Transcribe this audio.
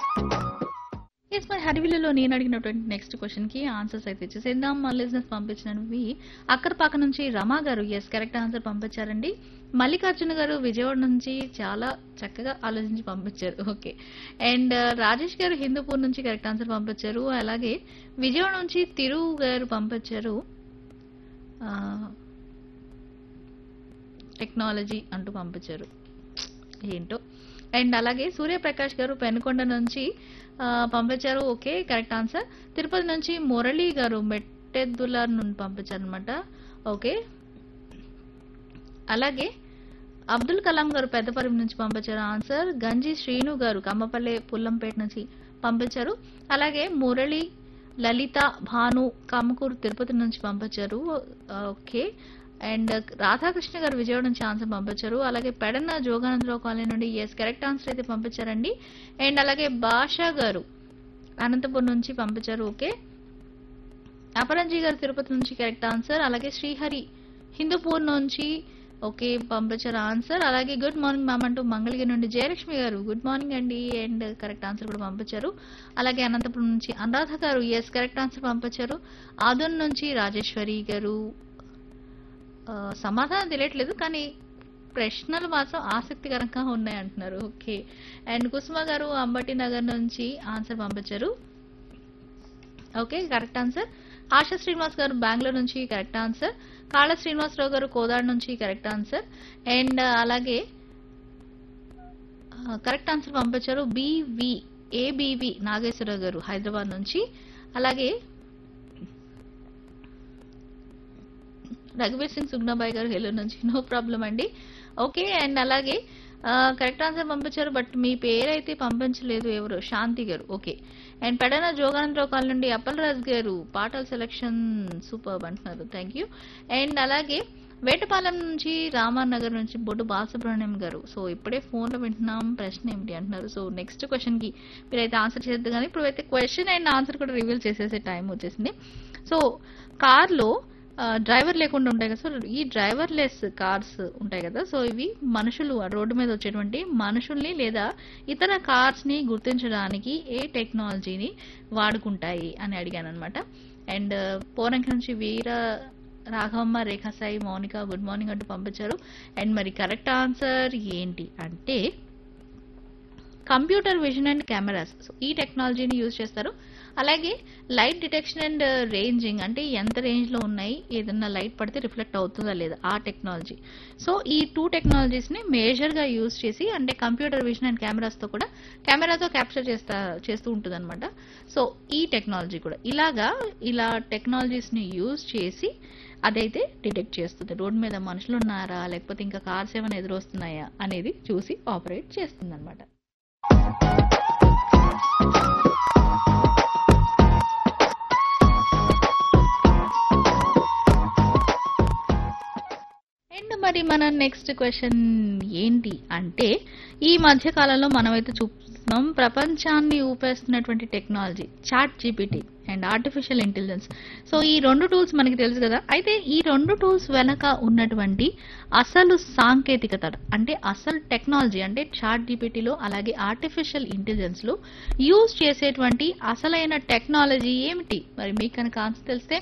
Yes మరి హరివిల్లులో నేను అడిగినటువంటి నెక్స్ట్ క్వశ్చన్ కి ఆన్సర్స్ అయితే ఇచ్చేసేద్దాం. మా లిజినెస్ పంపించినవి అక్కరపాక నుంచి రమా గారు ఎస్ కరెక్ట్ ఆన్సర్ పంపించారండి. మల్లికార్జున గారు విజయవాడ నుంచి చాలా చక్కగా ఆలోచించి పంపించారు. ఓకే. అండ్ రాజేష్ గారు హిందూపూర్ నుంచి కరెక్ట్ ఆన్సర్ పంపించారు. అలాగే విజయవాడ నుంచి తిరు గారు పంపించారు టెక్నాలజీ అంటూ పంపించారు. ఏంటో. అండ్ అలాగే సూర్యప్రకాష్ గారు పెనుకొండ నుంచి పంపించారు. Okay correct answer. తిరుపతి నుంచి మురళి గారు మెట్టెద్దుల నుండి పంపించారు అనమాట. ఓకే. అలాగే అబ్దుల్ కలాం గారు పెద్దపల్లి నుంచి పంపించారు ఆన్సర్. గంజి శ్రీను గారు కమ్మపల్లె పుల్లంపేట నుంచి పంపించారు. అలాగే మురళి లలిత భాను కామకూరు తిరుపతి నుంచి పంపించారు. ఓకే. అండ్ రాధాకృష్ణ గారు విజయవాడ నుంచి ఆన్సర్ పంపించారు. అలాగే పెడన్న జోగానందరావు కాలనీ నుండి ఎస్ కరెక్ట్ ఆన్సర్ అయితే పంపించారండి. అండ్ అలాగే భాషా గారు అనంతపురం నుంచి పంపించారు. ఓకే. అపరంజీ గారు తిరుపతి నుంచి కరెక్ట్ ఆన్సర్. అలాగే శ్రీహరి హిందూపూర్ నుంచి ఓకే పంపించారు ఆన్సర్. అలాగే గుడ్ మార్నింగ్ మ్యామ్ అంటూ మంగళగిరి నుండి జయలక్ష్మి గారు గుడ్ మార్నింగ్ అండి అండ్ కరెక్ట్ ఆన్సర్ కూడా పంపించారు. అలాగే అనంతపురం నుంచి అనురాధ గారు ఎస్ కరెక్ట్ ఆన్సర్ పంపించారు. ఆదోన్ నుంచి రాజేశ్వరి గారు సమాధానం తెలియట్లేదు కానీ ప్రశ్నలు మాత్రం ఆసక్తికరంగా ఉన్నాయి అంటున్నారు. ఓకే. అండ్ కుసుమ గారు అంబటి నగర్ నుంచి ఆన్సర్ పంపించారు. Okay correct answer. ASHA Srinivas గారు బెంగళూరు నుంచి కరెక్ట్ ఆన్సర్. కాళ శ్రీనివాసరావు గారు కోదాడ నుంచి కరెక్ట్ ఆన్సర్. అండ్ అలాగే కరెక్ట్ ఆన్సర్ పంపించారు ఏబివి నాగేశ్వరరావు గారు హైదరాబాద్ నుంచి. అలాగే రఘువీర్ సింగ్ సుగ్నాబాయి గారు హెల్లూరు నుంచి నో ప్రాబ్లం అండి. ఓకే. అండ్ అలాగే కరెక్ట్ ఆన్సర్ పంపించారు బట్ మీ పేరైతే పంపించలేదు ఎవరు శాంతి గారు. Okay. And Pedana Jogananda Rao call నుండి అప్పలరాజ్ గారు పాటల సెలక్షన్ సూపర్ అంటున్నారు. Thank you. అండ్ అలాగే వేటపాలెం నుంచి రామానగర్ నుంచి బొడ్డు బాలసుబ్రహ్మణ్యం గారు సో ఇప్పుడే ఫోన్లో వింటున్నాం ప్రశ్న ఏమిటి అంటున్నారు. సో నెక్స్ట్ క్వశ్చన్ కి మీరైతే ఆన్సర్ చేద్దాం కానీ ఇప్పుడు అయితే క్వశ్చన్ అండ్ ఆన్సర్ కూడా రివీల్ చేసేసే టైం వచ్చేసింది. సో కార్లో డ్రైవర్ లేకుండా ఉంటాయి కదా. సో ఈ డ్రైవర్ లెస్ కార్స్ ఉంటాయి కదా. సో ఇవి మనుషులు రోడ్డు మీద వచ్చేటువంటి మనుషుల్ని లేదా ఇతర కార్స్ ని గుర్తించడానికి ఏ టెక్నాలజీని వాడుకుంటాయి అని అడిగాను అనమాట. అండ్ పోరంకి నుంచి వీర రాఘవమ్మ రేఖా సాయి మౌనిక గుడ్ మార్నింగ్ అంటూ పంపించారు. అండ్ మరి కరెక్ట్ ఆన్సర్ ఏంటి అంటే computer vision and cameras. So ఈ టెక్నాలజీని యూజ్ చేస్తారు. అలాగే లైట్ డిటెక్షన్ అండ్ రేంజింగ్ అంటే ఎంత రేంజ్ లో ఉన్నాయి ఏదన్నా లైట్ పడితే రిఫ్లెక్ట్ అవుతుందా లేదా ఆ టెక్నాలజీ. సో ఈ టూ టెక్నాలజీస్ ని మేజర్ గా యూజ్ చేసి అంటే కంప్యూటర్ విజన్ అండ్ కెమెరాస్ తో కూడా కెమెరాతో క్యాప్చర్ చేస్తూ ఉంటుంది అనమాట. సో ఈ టెక్నాలజీ కూడా ఇలా టెక్నాలజీస్ ని యూజ్ చేసి అదైతే డిటెక్ట్ చేస్తుంది రోడ్ మీద మనుషులు ఉన్నారా లేకపోతే ఇంకా కార్స్ ఏమైనా ఎదురొస్తున్నాయా అనేది చూసి ఆపరేట్ చేస్తుంది అనమాట. అండ్ మరి మన నెక్స్ట్ క్వశ్చన్ ఏంటి అంటే ఈ మధ్య కాలంలో మనమైతే చూస్తున్నాం ప్రపంచాన్ని ఊపేస్తున్నటువంటి technology chat GPT and artificial intelligence. So ఈ రెండు టూల్స్ మనకి తెలుసు కదా. అయితే ఈ రెండు టూల్స్ వెనక ఉన్నటువంటి అసలు సాంకేతికత అంటే అసలు టెక్నాలజీ అంటే చాట్ జీపీటీలో అలాగే ఆర్టిఫిషియల్ ఇంటెలిజెన్స్ లో యూజ్ చేసేటువంటి అసలైన టెక్నాలజీ ఏమిటి మరి మీకు కనుక ఆన్సర్ తెలిస్తే